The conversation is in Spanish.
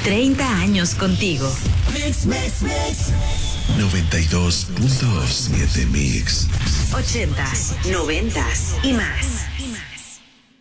30 años contigo. Mix. 92.7 Mix. 80s, 90s y más.